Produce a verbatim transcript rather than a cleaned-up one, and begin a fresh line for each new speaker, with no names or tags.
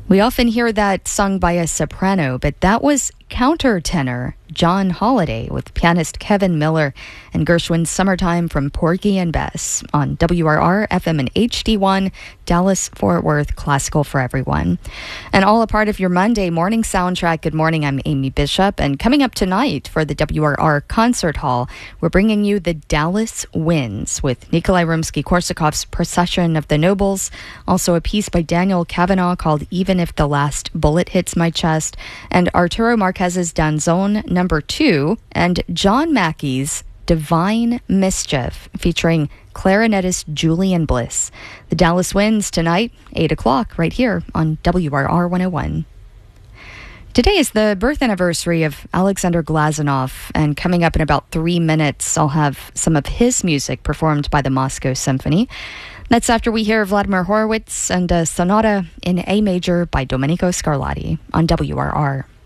We often hear that sung by a soprano, but that was countertenor John Holiday with pianist Kevin Miller and Gershwin's Summertime from Porgy and Bess on W R R F M and H D one, Dallas-Fort Worth, classical for everyone. And all a part of your Monday morning soundtrack. Good morning, I'm Amy Bishop, and coming up tonight for the W R R Concert Hall, we're bringing you the Dallas Winds with Nikolai Rimsky-Korsakov's Procession of the Nobles, also a piece by Daniel Kavanagh called Even If the Last Bullet Hits My Chest, and Arturo Marquez's Danzón number two, and John Mackey's Divine Mischief, featuring clarinetist Julian Bliss. The Dallas Winds tonight, eight o'clock, right here on W R R one oh one. Today is the birth anniversary of Alexander Glazunov, and coming up in about three minutes, I'll have some of his music performed by the Moscow Symphony. That's after we hear Vladimir Horowitz and a sonata in A major by Domenico Scarlatti on W R R.